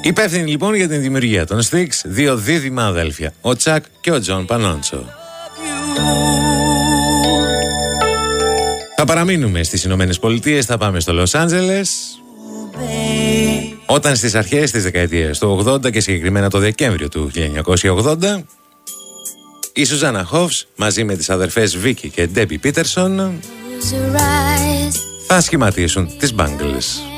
Υπεύθυνοι λοιπόν για την δημιουργία των Styx, δύο δίδυμα αδέλφια, ο Τσακ και ο Τζον Πανόντσο. Θα παραμείνουμε στις Ηνωμένες Πολιτείες, θα πάμε στο Λος Άντζελες. Όταν στις αρχές της δεκαετίας του 80 και συγκεκριμένα το Δεκέμβριο του 1980, η Σουζάννα Χόφς μαζί με τις αδερφές Βίκη και Ντέμπι Πίτερσον θα σχηματίσουν τις Bangles.